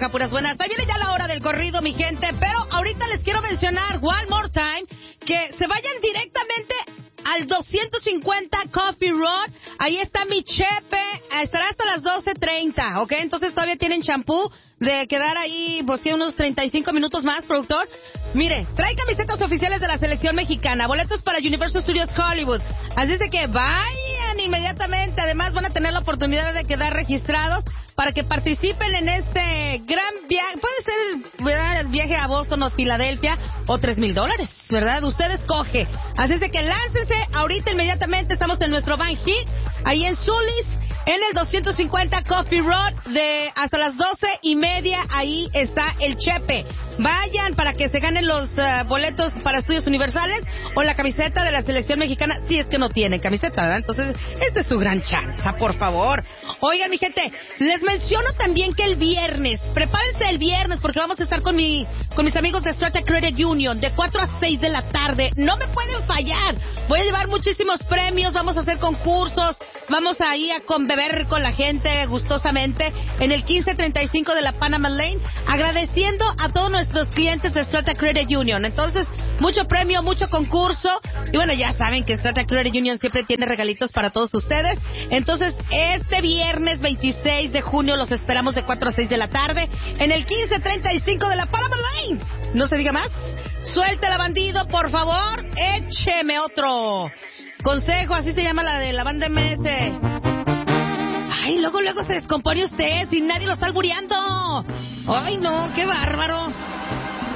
a puras buenas. Ahí viene ya la hora del corrido, mi gente, pero ahorita les quiero mencionar, one more time, que se vayan directamente al 250 Coffee Road. Ahí está mi chepe, estará hasta las 12:30, ¿ok? Entonces todavía tienen champú de quedar ahí, pues sí, unos 35 minutos más, productor. Mire, trae camisetas oficiales de la selección mexicana, boletos para Universal Studios Hollywood. Así es de que vayan inmediatamente. Además van a tener la oportunidad de quedar registrados para que participen en este gran viaje. Puede ser, ¿verdad?, el viaje a Boston o Filadelfia o $3,000, ¿verdad? Usted escoge. Así es de que láncense ahorita inmediatamente. Estamos en nuestro Van Hit, ahí en Zulis, en el 250 Coffee Road, de hasta las 12:30. Ahí está el chepe. Vayan para que se ganen los boletos para estudios universales o la camiseta de la selección mexicana, si es que no tienen camiseta, ¿verdad? Entonces, esta es su gran chance, por favor. Oigan, mi gente, les menciono también que el viernes, prepárense el viernes porque vamos a estar con mis amigos de Strata Credit Union de 4 a 6 de la tarde. No me pueden fallar. Voy a llevar muchísimos premios, vamos a hacer concursos, vamos a ir a beber con la gente gustosamente en el 1535 de la Panama Lane, agradeciendo a todos nuestros clientes de Strata Credit Union. Entonces, mucho premio, mucho concurso. Y bueno, ya saben que Strata Credit Union siempre tiene regalitos para todos ustedes. Entonces, este viernes 26 de junio los esperamos de 4 a 6 de la tarde en el 1535 de la Panama Lane. No se diga más. Suéltela, bandido, por favor. Écheme otro consejo, así se llama la de la banda MS. Ay, luego se descompone usted, si nadie lo está albureando. Ay, no, qué bárbaro.